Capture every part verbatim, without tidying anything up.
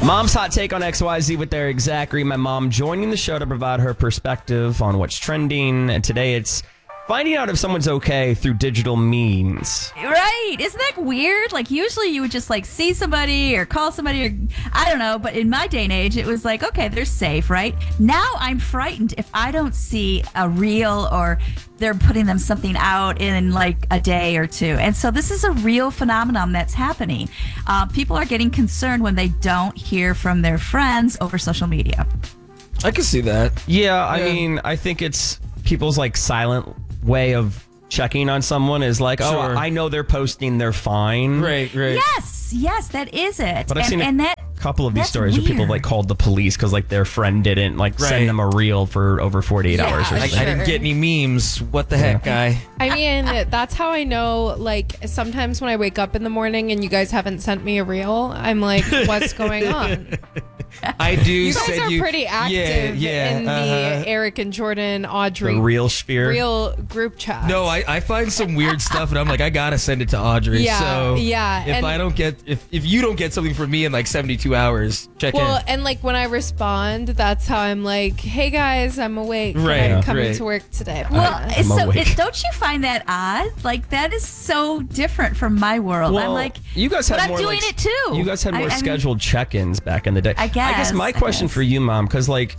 Mom's hot take on X Y Z with Eric Zachary. My mom joining the show to provide her perspective on what's trending. And today it's finding out if someone's okay through digital means. Right. Isn't that weird? Like, usually you would just, like, see somebody or call somebody or, I don't know. But in my day and age, it was like, okay, they're safe, right? Now I'm frightened if I don't see a reel or they're putting them something out in, like, a day or two. And so this is a real phenomenon that's happening. Uh, people are getting concerned when they don't hear from their friends over social media. I can see that. Yeah, I Yeah. mean, I think it's people's, like, silent way of checking on someone is like, oh, Sure. I know they're posting, they're fine. Right, right. Yes, yes, that is it. But I've and, seen a and that, couple of these that's stories where people weird. like called the police because like their friend didn't like Right. send them a reel for over forty-eight Yeah. hours or I, something. I didn't get any memes. What the heck, guy? I mean, that's how I know, like, sometimes when I wake up in the morning and you guys haven't sent me a reel, I'm like, what's going on? I do. You guys send are you, pretty active yeah, yeah, in uh-huh. the Eric and Jordan, Audrey, The real sphere. real group chat. No, I, I find some weird stuff and I'm like, I gotta send it to Audrey. Yeah, so yeah, If and- I don't get, if, if you don't get something from me in like seventy-two hours, check Well, in. and like when I respond, that's how I'm like, hey guys, I'm awake. Right, I'm coming right. to work today. Well, Uh, it's so awake. it, don't you find that odd? Like, that is so different from my world. I'm Well, like, you guys had but I'm more doing like, it too. You guys had I- more I mean- scheduled check-ins back in the day. I I guess guess, my I question guess. for you, Mom, because like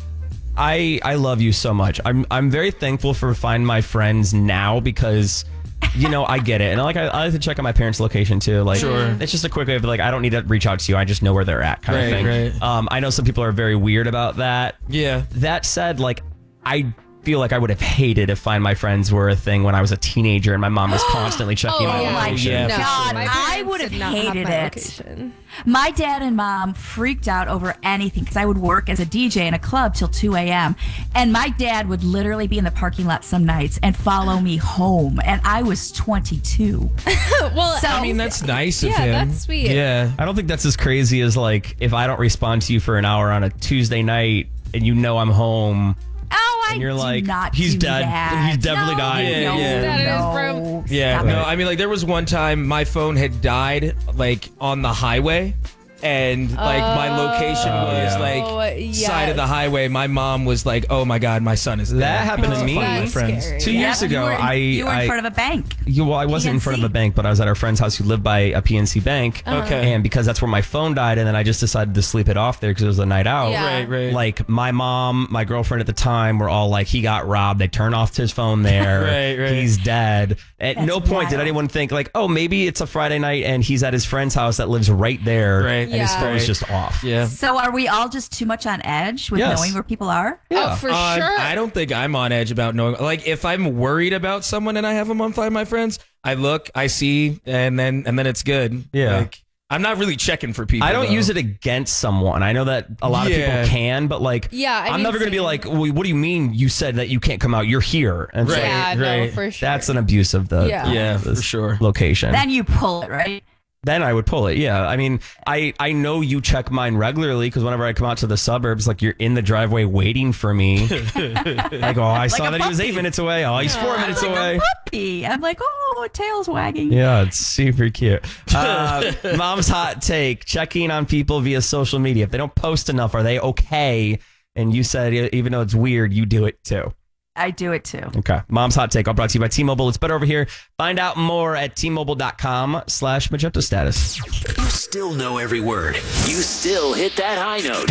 I I love you so much. I'm I'm very thankful for Find My Friends now because you know I get it, and like I, I like to check on my parents' location too. Like, Sure. it's just a quick way of like I don't need to reach out to you. I just know where they're at, kind of Right, thing. right. Um, I know some people are very weird about that. yeah. That said, like I feel like I would have hated if Find My Friends were a thing when I was a teenager and my mom was constantly checking oh my yeah. my location. Yeah, no, for God, my I parents would have did not hated my it. location. My dad and mom freaked out over anything because I would work as a D J in a club till two a.m. And my dad would literally be in the parking lot some nights and follow me home. And I was twenty-two. Well, So- I mean, that's nice of Yeah, him. that's sweet. Yeah. I don't think that's as crazy as like if I don't respond to you for an hour on a Tuesday night and you know I'm home Oh, I and you're do like, not he's do dead. that. He's definitely no, died. Yeah, no, yeah. That is no. broke. Yeah, Stop no, it. I mean, like, there was one time my phone had died, like, on the highway, and, like, my location Oh, was, yeah. like, yes. side of the highway. My mom was like, oh, my God, my son is dead. That happened to Oh, me. find my That's friends. scary. Two Yeah, years You ago, were in- I you were in I, front of a bank. you, well, I wasn't in front of a P N C. bank, but I was at our friend's house who lived by a P N C bank. Okay. And because that's where my phone died, and then I just decided to sleep it off there because it was a night out. Yeah. Right, right. Like my mom, my girlfriend at the time were all like, he got robbed. They turned off his phone there. Right, right. He's dead. At That's no point did wild. anyone think like, oh, maybe it's a Friday night and he's at his friend's house that lives right there. Right. And his Yeah. phone is Right. just off. Yeah. So are we all just too much on edge with Yes. knowing where people are? Yeah. Oh, for Uh, sure. I don't think I'm on edge about knowing. Like, if I'm worried about someone and I have them on Find My Friends, I look, I see, and then and then it's good. Yeah. Like, I'm not really checking for people. I don't though. use it against someone. I know that a lot of Yeah. people can, but like, Yeah, I I'm mean, never going to be same. like, well, what do you mean you said that you can't come out? You're here. And it's Right. like, yeah, no, right. for sure. that's an abuse of the, Yeah. the- Yeah, the for sure. location. Then you pull it, right? Then I would pull it. Yeah. I mean, I, I know you check mine regularly because whenever I come out to the suburbs, like you're in the driveway waiting for me. Like, oh, I saw a that he was eight puppy. minutes away. Oh, he's four minutes away. Puppy. I'm like, oh, tail's wagging. Yeah, it's super cute. Uh, mom's hot take, checking on people via social media. If they don't post enough, are they okay? And you said, even though it's weird, you do it too. I do it too. Okay. Mom's hot take, all brought to you by T-Mobile. It's better over here. Find out more at T-Mobile.com slash Magenta status. You still know every word. You still hit that high note.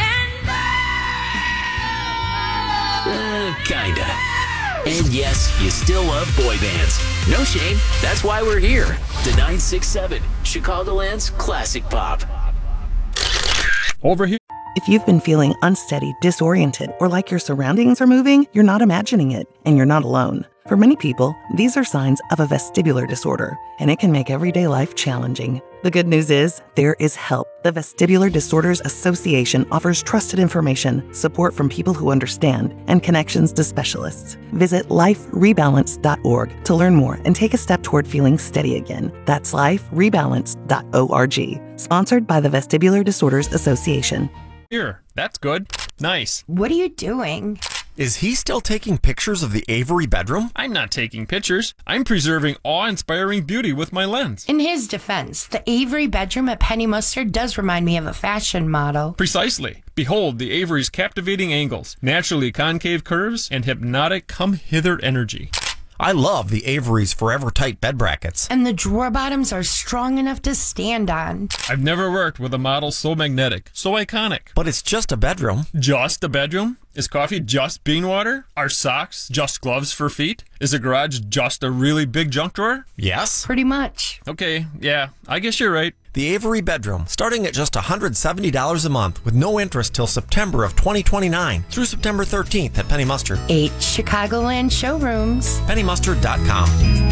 Uh, kinda. And yes, you still love boy bands. No shame. That's why we're here. The nine six seven, Chicagoland's classic pop. Over here. If you've been feeling unsteady, disoriented, or like your surroundings are moving, you're not imagining it, and you're not alone. For many people, these are signs of a vestibular disorder, and it can make everyday life challenging. The good news is, there is help. The Vestibular Disorders Association offers trusted information, support from people who understand, and connections to specialists. Visit life rebalance dot org to learn more and take a step toward feeling steady again. That's life rebalance dot org. Sponsored by the Vestibular Disorders Association. Here. That's good. Nice. What are you doing? Is he still taking pictures of the Avery bedroom? I'm not taking pictures. I'm preserving awe-inspiring beauty with my lens. In his defense, the Avery bedroom at Penny Mustard does remind me of a fashion model. Precisely. Behold the Avery's captivating angles, naturally concave curves, and hypnotic come-hither energy. I love the Avery's Forever Tight bed brackets. And the drawer bottoms are strong enough to stand on. I've never worked with a model so magnetic, so iconic. But it's just a bedroom. Just a bedroom? Is coffee just bean water? Are socks just gloves for feet? Is a garage just a really big junk drawer? Yes. Pretty much. Okay, yeah, I guess you're right. The Avery bedroom, starting at just one hundred seventy dollars a month with no interest till September of twenty twenty-nine through September thirteenth at Penny Mustard. Eight Chicagoland showrooms. penny mustard dot com.